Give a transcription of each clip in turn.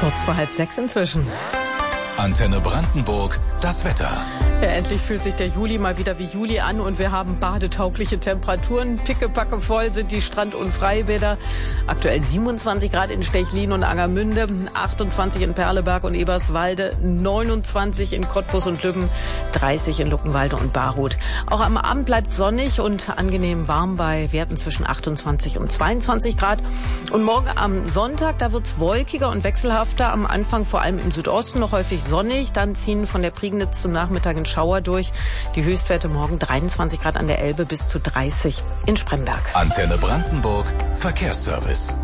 Kurz vor 5:30 inzwischen. Antenne Brandenburg, das Wetter. Ja, endlich fühlt sich der Juli mal wieder wie Juli an und wir haben badetaugliche Temperaturen. Pickepacke voll sind die Strand- und Freibäder. Aktuell 27 Grad in Stechlin und Angermünde, 28 in Perleberg und Eberswalde, 29 in Cottbus und Lübben, 30 in Luckenwalde und Barhut. Auch am Abend bleibt sonnig und angenehm warm bei Werten zwischen 28 und 22 Grad. Und morgen am Sonntag, da wird's wolkiger und wechselhafter. Am Anfang vor allem im Südosten noch häufig sonnig. Dann ziehen von der Prignitz zum Nachmittag in Schauer durch. Die Höchstwerte morgen 23 Grad an der Elbe bis zu 30 in Spremberg. Antenne Brandenburg, Verkehrsservice.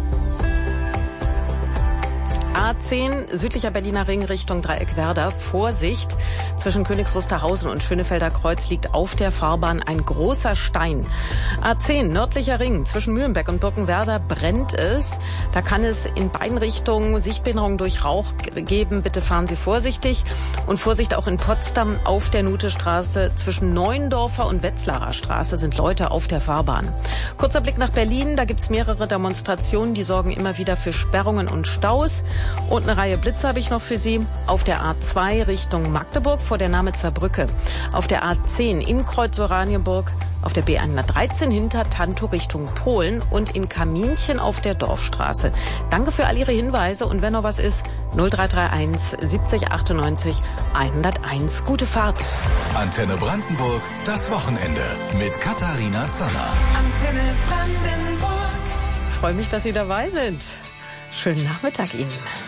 A10, südlicher Berliner Ring Richtung Dreieck-Werder. Vorsicht, zwischen Königs Wusterhausen und Schönefelder Kreuz liegt auf der Fahrbahn ein großer Stein. A10, nördlicher Ring, zwischen Mühlenbeck und Birkenwerder brennt es. Da kann es in beiden Richtungen Sichtbehinderung durch Rauch geben. Bitte fahren Sie vorsichtig. Und Vorsicht auch in Potsdam auf der Nutestraße. Zwischen Neuendorfer und Wetzlarer Straße sind Leute auf der Fahrbahn. Kurzer Blick nach Berlin. Da gibt's mehrere Demonstrationen, die sorgen immer wieder für Sperrungen und Staus. Und eine Reihe Blitze habe ich noch für Sie. Auf der A2 Richtung Magdeburg vor der Namitzer Brücke. Auf der A10 im Kreuz Oranienburg. Auf der B113 hinter Tantow Richtung Polen und in Kaminchen auf der Dorfstraße. Danke für all Ihre Hinweise und wenn noch was ist, 0331 70 98 101. Gute Fahrt. Antenne Brandenburg, das Wochenende mit Katharina Zanner. Antenne Brandenburg. Ich freue mich, dass Sie dabei sind. Schönen Nachmittag Ihnen.